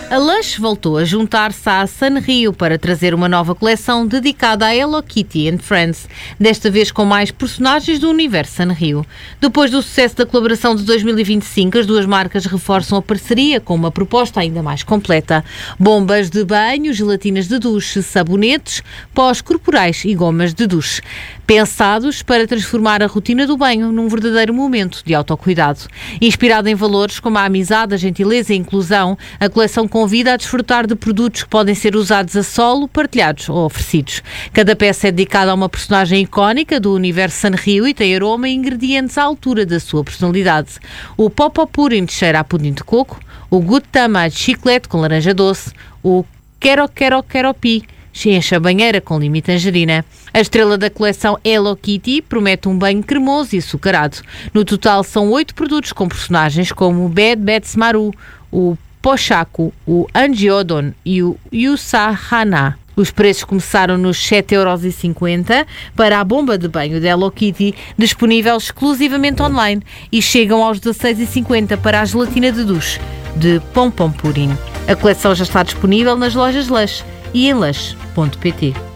A Lush voltou a juntar-se à Sanrio para trazer uma nova coleção dedicada a Hello Kitty and Friends, desta vez com mais personagens do universo Sanrio. Depois do sucesso da colaboração de 2025, as duas marcas reforçam a parceria com uma proposta ainda mais completa. Bombas de banho, gelatinas de duche, sabonetes, pós corporais e gomas de duche, pensados para transformar a rotina do banho num verdadeiro momento de autocuidado. Inspirada em valores como a amizade, a gentileza e a inclusão, a coleção convida a desfrutar de produtos que podem ser usados a solo, partilhados ou oferecidos. Cada peça é dedicada a uma personagem icónica do universo Sanrio e tem aroma e ingredientes à altura da sua personalidade. O Pop Purin cheira a pudim de coco, o Good Tama de chiclete com laranja doce, o Quero Pi enche a banheira com lima e tangerina. A estrela da coleção Hello Kitty promete um banho cremoso e açucarado. No total são 8 produtos com personagens como o Bad Betsmaru, o Pochaku, o Angiodon e o Yusahana. Os preços começaram nos 7,50€ para a bomba de banho de Hello Kitty, disponível exclusivamente online, e chegam aos 16,50€ para a gelatina de duche de Pom Pom Purin. A coleção já está disponível nas lojas Lush e em lush.pt.